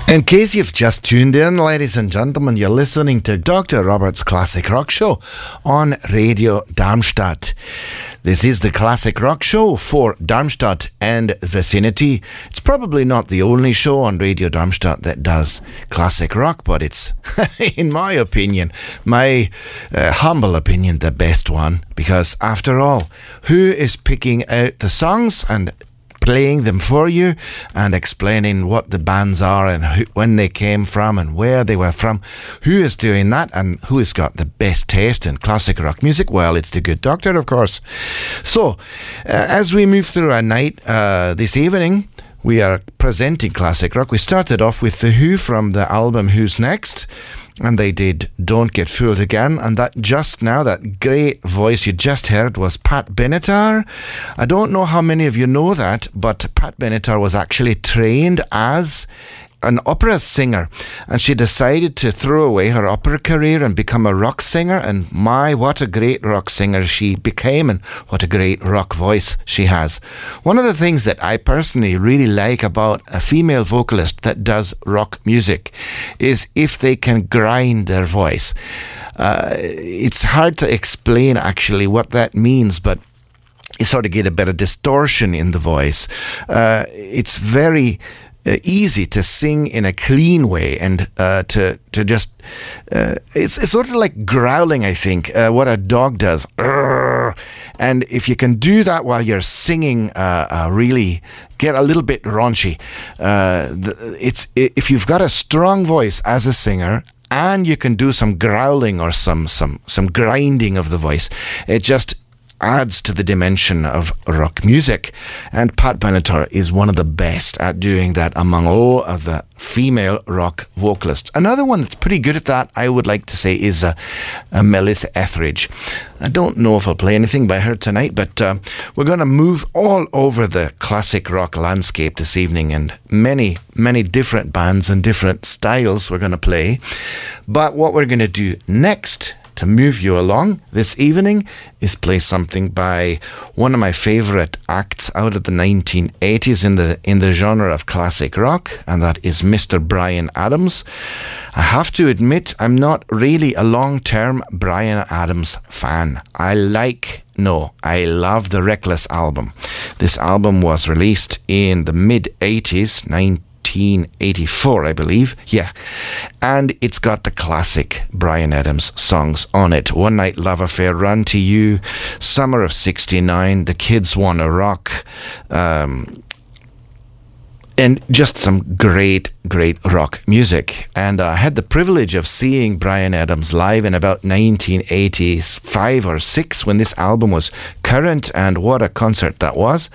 In case you've just tuned in, ladies and gentlemen, you're listening to Dr. Robert's Classic Rock Show on Radio Darmstadt. This is the Classic Rock Show for Darmstadt and vicinity. It's probably not the only show on Radio Darmstadt that does classic rock, but it's, in my opinion, my humble opinion, the best one. Because after all, who is picking out the songs and playing them for you and explaining what the bands are and when they came from and where they were from? Who is doing that and who has got the best taste in classic rock music? Well, it's the good doctor, of course. So, as we move through our night this evening, we are presenting classic rock. We started off with The Who from the album Who's Next, and they did Don't Get Fooled Again, and that just now, that great voice you just heard was Pat Benatar. I don't know how many of you know that, but Pat Benatar was actually trained as an opera singer, and she decided to throw away her opera career and become a rock singer, and my, what a great rock singer she became, and what a great rock voice she has. One of the things that I personally really like about a female vocalist that does rock music is if they can grind their voice. It's hard to explain actually what that means, but you sort of get a bit of distortion in the voice. It's very easy to sing in a clean way and to just it's sort of like growling, I think, what a dog does. And if you can do that while you're singing, really get a little bit raunchy. If you've got a strong voice as a singer and you can do some growling or some grinding of the voice, it just adds to the dimension of rock music. And Pat Benatar is one of the best at doing that among all of the female rock vocalists. Another one that's pretty good at that, I would like to say, is Melissa Etheridge. I don't know if I'll play anything by her tonight, but we're going to move all over the classic rock landscape this evening, and many, many different bands and different styles we're going to play. But what we're going to do next to move you along this evening is play something by one of my favorite acts out of the 1980s in the genre of classic rock, and that is Mr. Bryan Adams. I have to admit, I'm not really a long-term Bryan Adams fan. I love the Reckless album. This album was released in the mid-80s, 1984, I believe. Yeah. And it's got the classic Bryan Adams songs on it. One Night Love Affair, Run to You, Summer of 69, The Kids Wanna Rock, and just some great, great rock music. And I had the privilege of seeing Bryan Adams live in about 1985 or 6 when this album was current, and what a concert that was.